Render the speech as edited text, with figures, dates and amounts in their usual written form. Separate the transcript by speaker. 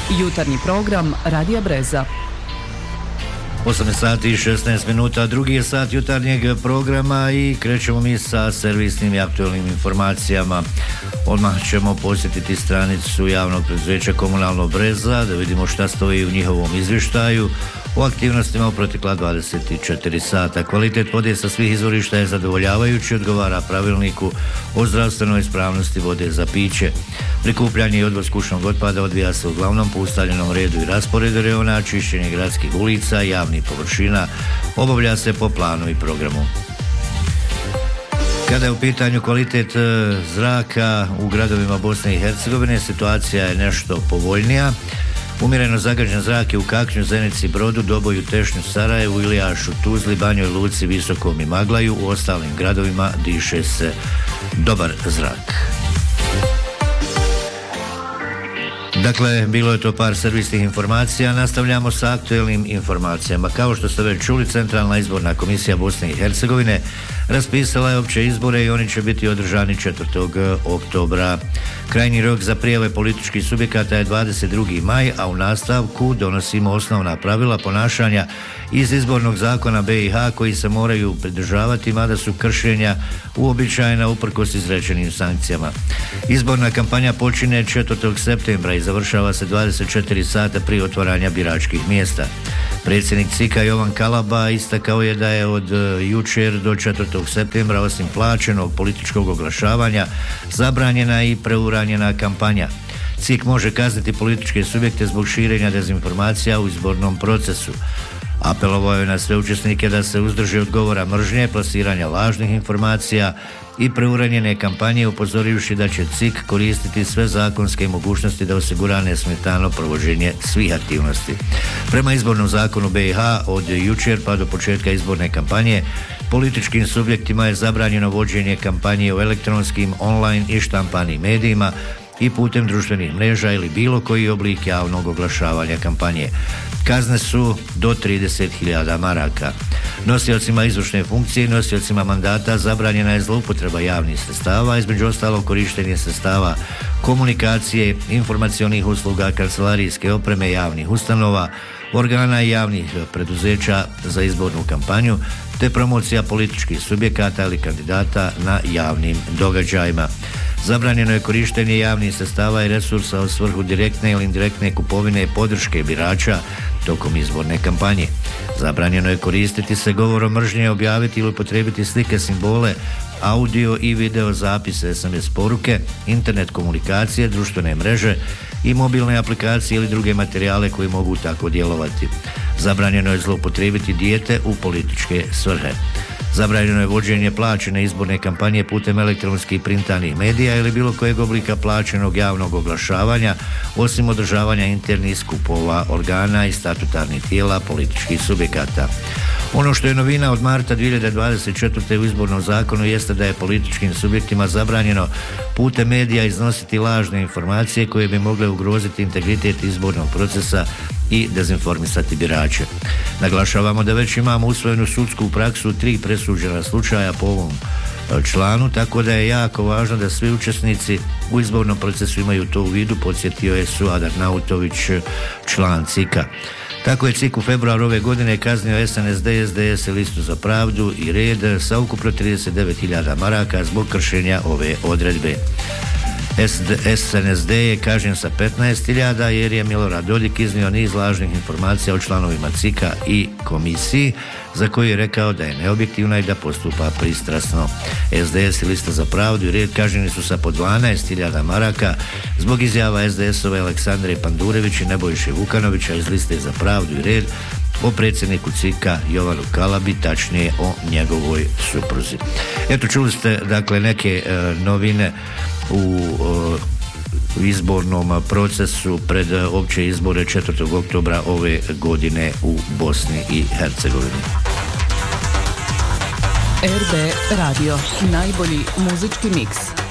Speaker 1: Jutarnji program Radija Breza.
Speaker 2: 8 sati i 16 minuta, drugi je sat jutarnjeg programa i krećemo mi sa servisnim i aktualnim informacijama. Odmah ćemo posjetiti stranicu javnog preduzeća Komunalno Breza da vidimo šta stoji u njihovom izvještaju o aktivnostima u protekla 24 sata. Kvalitet vode sa svih izvorišta je zadovoljavajući, odgovara pravilniku o zdravstvenoj ispravnosti vode za piće. Prikupljanje i odvoz kućnog otpada odvija se uglavnom po ustaljenom redu i rasporedu reona, čišćenje gradskih ulica, javnih površina obavlja se po planu i programu. Kada je u pitanju kvalitet zraka u gradovima Bosne i Hercegovine, situacija je nešto povoljnija. Umjereno zagađen zrak je u Kaknju, Zenici, Brodu, Doboju, Tešnju, Sarajevu, Ilijašu, Tuzli, Banjoj Luci, Visokom i Maglaju. U ostalim gradovima diše se dobar zrak. Dakle, bilo je to par servisnih informacija, nastavljamo sa aktuelnim informacijama. Kao što ste već čuli, Centralna izborna komisija Bosne i Hercegovine raspisala je opće izbore i oni će biti održani 4. oktobra. Krajnji rok za prijave političkih subjekata je 22. maj, a u nastavku donosimo osnovna pravila ponašanja iz izbornog zakona BiH koji se moraju pridržavati, mada su kršenja uobičajena uprkos izrečenim sankcijama. Izborna kampanja počinje 4. septembra i završava se 24 sata prije otvaranja biračkih mjesta. Predsjednik CIK-a Jovan Kalaba istakao je da je od jučer do 4. septembra osim plaćenog političkog oglašavanja zabranjena i preuranjena kampanja. CIK može kazniti političke subjekte zbog širenja dezinformacija u izbornom procesu. Apelovao je na sve učesnike da se uzdrže od govora mržnje, plasiranja lažnih informacija i preuranjene kampanje, upozorivši da će CIK koristiti sve zakonske mogućnosti da osigura nesmetano provođenje svih aktivnosti. Prema izbornom zakonu BiH od jučer pa do početka izborne kampanje političkim subjektima je zabranjeno vođenje kampanje u elektronskim, online i štampanim medijima i putem društvenih mreža ili bilo koji oblik javnog oglašavanja kampanje. Kazne su do 30.000 maraka. Nosiocima izvršne funkcije i nosiocima mandata zabranjena je zloupotreba javnih sredstava, između ostalog korištenje sredstava komunikacije, informacionih usluga, kancelarijske opreme javnih ustanova, organa i javnih preduzeća za izbornu kampanju, te promocija političkih subjekata ili kandidata na javnim događajima. Zabranjeno je korištenje javnih sredstava i resursa u svrhu direktne ili indirektne kupovine podrške birača tokom izborne kampanje. Zabranjeno je koristiti se govorom mržnje, objaviti ili upotrijebiti slike, simbole, audio i video zapise, SMS poruke, internet komunikacije, društvene mreže i mobilne aplikacije ili druge materijale koji mogu tako djelovati. Zabranjeno je zloupotrijebiti dijete u političke svrhe. Zabranjeno je vođenje plaćene izborne kampanje putem elektronskih printanih medija ili bilo kojeg oblika plaćenog javnog oglašavanja, osim održavanja internih skupova organa i statutarnih tijela političkih subjekata. Ono što je novina od marta 2024. u izbornom zakonu jeste da je političkim subjektima zabranjeno putem medija iznositi lažne informacije koje bi mogle ugroziti integritet izbornog procesa i dezinformisati birače. Naglašavamo da već imamo usvojenu sudsku praksu 3 presuđena slučaja po ovom članu, tako da je jako važno da svi učesnici u izbornom procesu imaju to u vidu, podsjetio je Suadar Nautović, član CIK-a. Tako je CIK u februaru ove godine kaznio SNSD, SDS i Listu za pravdu i red sa ukupno 39.000 maraka zbog kršenja ove odredbe. SNSD je kažnjen sa 15.000 jer je Milorad Dodik iznio niz lažnih informacija o članovima CIK-a i komisiji za koju je rekao da je neobjektivna i da postupa pristrasno. SDS i Lista za pravdu i red kažnjeni su sa po 12.000 maraka zbog izjava SDS-ove Aleksandre Pandurević i Nebojše Vukanovića iz Liste za pravdu i red o predsjedniku CIK-a Jovanu Kalabi, tačnije o njegovoj supruzi. Eto, čuli ste dakle neke novine u izbornom procesu pred opće izbore 4. oktobra ove godine u Bosni i Hercegovini.
Speaker 1: RB Radio, najbolji muzički miks.